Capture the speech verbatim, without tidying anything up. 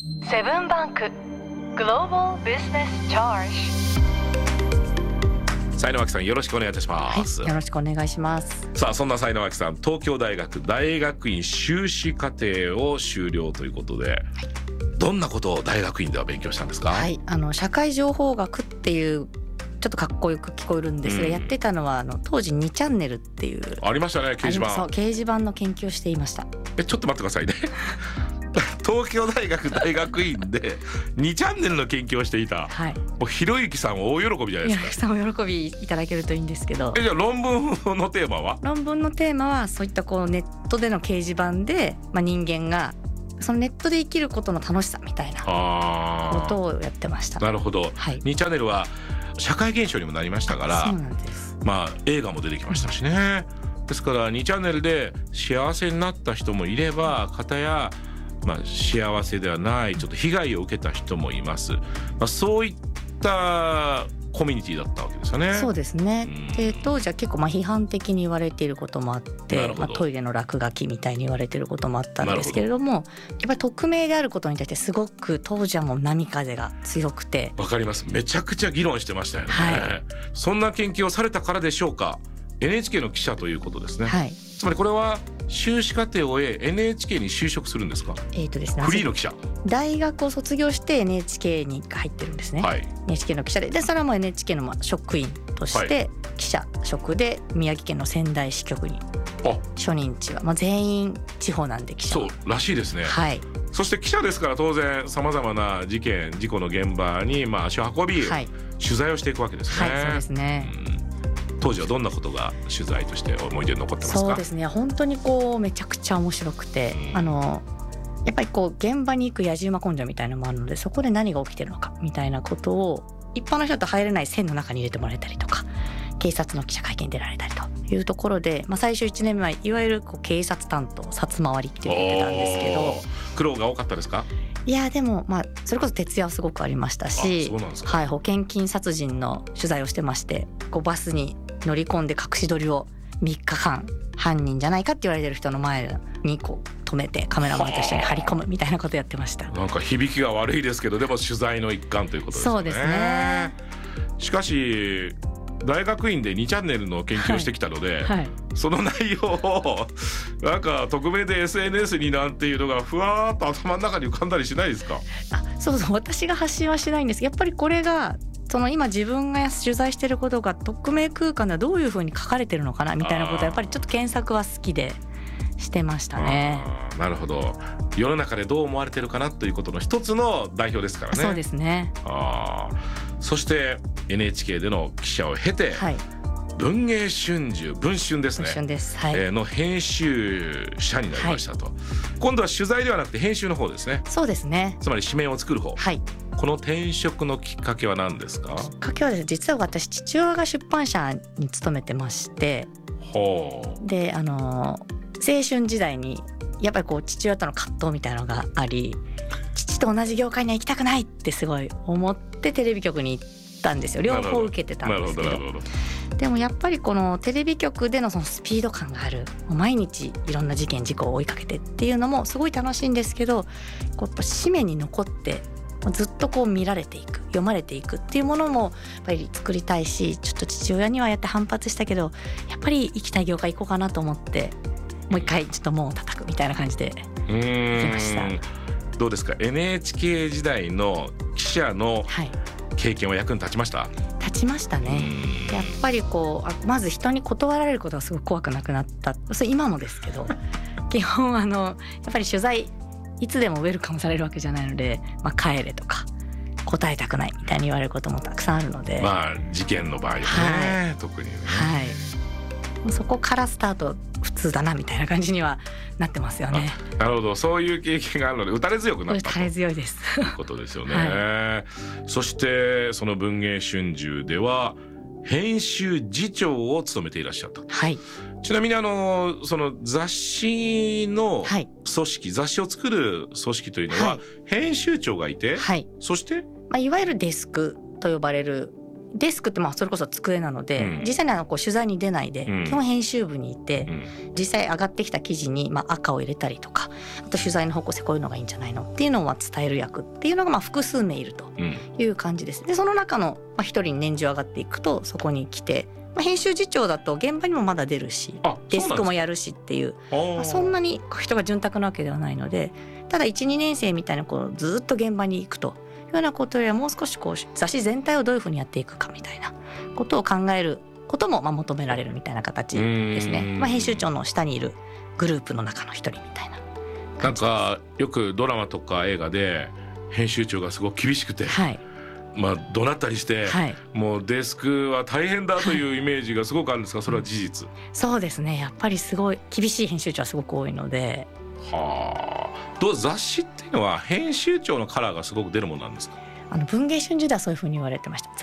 セブンバンクグローバルビジネスチャージ。 才能脇さん、よろしくお願いいたします。 はい、よろしくお願いします。 さあ、そんな才能脇さん、東京大学大学院修士課程を修了ということで、はい、どんなことを大学院では勉強したんですか？ はい、あの社会情報学っていうちょっとかっこよく聞こえるんですが、うん、やってたのはあの当時にチャンネルっていうありましたね、掲示板。 そう、掲示板の研究をしていました。 え、ちょっと待ってくださいね東京大学大学院でにチャンネルの研究をしていた、はい、もうひろゆきさん大喜びじゃないですか。 ひろゆきさんお喜びいただけるといいんですけど。 え、じゃあ論文のテーマは？ 論文のテーマはそういったこうネットでの掲示板で、まあ、人間がそのネットで生きることの楽しさみたいなことをやってました。 なるほど、はい、にチャンネルは社会現象にもなりましたから、 そうなんです、 まあ、映画も出てきましたしね、うん、ですからにチャンネルで幸せになった人もいれば、片やまあ幸せではないちょっと被害を受けた人もいます、まあ、そういったコミュニティだったわけですよね。 そうですね、うん、で当時は結構まあ批判的に言われていることもあって、まあ、トイレの落書きみたいに言われていることもあったんですけれども、やっぱり匿名であることに対してすごく当時はもう波風が強くて。 わかります、めちゃくちゃ議論してましたよね、はい、そんな研究をされたからでしょうか、 エヌエイチケー の記者ということですね、はい、つまりこれは修士課程を終え エヌエイチケー に就職するんですか？ えーとですね、 フリーの記者、 大学を卒業して エヌエイチケー に入ってるんですね、はい、エヌエイチケー の記者で、でそれはもう エヌエイチケー のまあ職員として記者職で宮城県の仙台支局に初任地は、まあ、全員地方なんで記者。 そうらしいですね、 はい、 そして記者ですから当然さまざまな事件事故の現場にまあ足を運び、はい、取材をしていくわけですね。 はい、そうですね、うん、 当時はどんなことが取材として思い出に残ってますか？ そうですね、本当にこうめちゃくちゃ面白くて、うん、あのやっぱりこう現場に行く野じ馬根性みたいなのもあるので、そこで何が起きてるのかみたいなことを一般の人だと入れない線の中に入れてもらえたりとか、警察の記者会見に出られたりというところで、まあ、最初いちねんめはいわゆるこう警察担当札回りっていうのをやってたんですけど。 苦労が多かったですか？ いやでもまあそれこそ徹夜はすごくありましたし、はい、保険金殺人の取材をしてまして、こうバスに乗り込んで隠し撮りをみっかかん犯人じゃないかって言われてる人の前にこう止めてカメラマンと一緒に張り込むみたいなことやってました。 なんか響きが悪いですけど、でも取材の一環ということですね。 そうですね。 しかし大学院でにチャンネルの研究をしてきたので、はいはい、その内容をなんか匿名で エスエヌエス になんていうのがふわーっと頭の中に浮かんだりしないですか？ あ、そうそう、私が発信はしないんです。やっぱりこれがその今自分が取材していることが匿名空間ではどういうふうに書かれてるのかなみたいなことはやっぱりちょっと検索は好きでしてましたね。 あ、なるほど。世の中でどう思われてるかなということの一つの代表ですからね。 そうですね。 あ、そして エヌエイチケー での記者を経て、はい、文藝春秋文春ですね、 文春です、はい、 えー、の編集者になりましたと、はい、今度は取材ではなくて編集の方ですね。 そうですね。 つまり紙面を作る方、はい、この転職のきっかけは何ですか？ きっかけはですね、実は私父親が出版社に勤めてまして、ほうであの青春時代にやっぱりこう父親との葛藤みたいなのがあり、父と同じ業界には行きたくないってすごい思ってテレビ局に行ったんですよ。両方受けてたんですけど、でもやっぱりこのテレビ局でのそのスピード感がある、毎日いろんな事件事故を追いかけてっていうのもすごい楽しいんですけど、こうやっぱ紙面に残ってずっとこう見られていく、読まれていくっていうものもやっぱり作りたいし、ちょっと父親にはやって反発したけど、やっぱり行きたい業界行こうかなと思って、もう一回ちょっと門を叩くみたいな感じで行きました。 どうですか、 エヌエイチケー 時代の記者の経験は役に立ちました？はい、 立ちましたね。やっぱりこう、あ、まず人に断られることがすごく怖くなくなった。それ今もですけど基本あのやっぱり取材いつでもウェルカムされるわけじゃないので、まあ、帰れとか答えたくないみたいに言われることもたくさんあるので、 まあ事件の場合ね、はい、特にね、 はい、そこからスタート普通だなみたいな感じにはなってますよね。 なるほど、そういう経験があるので打たれ強くなったと打たれ強いですということですよね、はい、そしてその文藝春秋では編集次長を務めていらっしゃった、はい、ちなみにあのその雑誌の組織、はい、雑誌を作る組織というのは、はい、編集長がいて、はい、そして、 まあ、いわゆるデスクと呼ばれるデスクってまあそれこそ机なので、うん、実際にあのこう取材に出ないで、うん、基本編集部にいて、うん、実際上がってきた記事にまあ赤を入れたりとか、あと取材の方向性こういうのがいいんじゃないのっていうのを伝える役っていうのがまあ複数名いるという感じです。でその中の一人に年次上がっていくとそこに来て、まあ、編集次長だと現場にもまだ出るしデスクもやるしっていう、まあ、そんなに人が潤沢なわけではないので、ただ いち,に 年生みたいなこうずっと現場に行くというようなことよりはもう少しこう雑誌全体をどういうふうにやっていくかみたいなことを考えることもまあ求められるみたいな形ですね。まあ、編集長の下にいるグループの中の一人みたいななんかよくドラマとか映画で編集長がすごく厳しくて、はい、まあ怒鳴ったりして、はい、もうデスクは大変だというイメージがすごくあるんですが、それは事実？ そうですね、やっぱりすごい厳しい編集長はすごく多いので。 はあ、どう雑誌っていうのは編集長のカラーがすごく出るものなんですか？ あの文藝春秋ではそういうふうに言われてました。